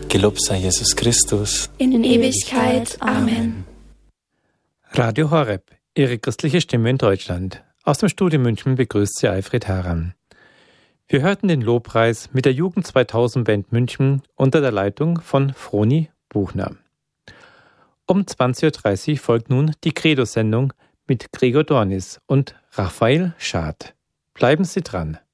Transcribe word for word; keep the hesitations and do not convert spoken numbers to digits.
Gelobt sei Jesus Christus. In Ewigkeit. Amen. Radio Horeb, Ihre christliche Stimme in Deutschland. Aus dem Studio München begrüßt Sie Alfred Haran. Wir hörten den Lobpreis mit der Jugend zweitausend Band München unter der Leitung von Froni Buchner. Um zwanzig Uhr dreißig folgt nun die Credo-Sendung mit Gregor Dornis und Raphael Schad. Bleiben Sie dran.